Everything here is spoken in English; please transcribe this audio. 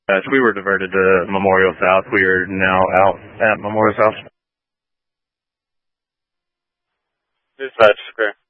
We were diverted to Memorial South. We are now out at Memorial South. Dispatch, square.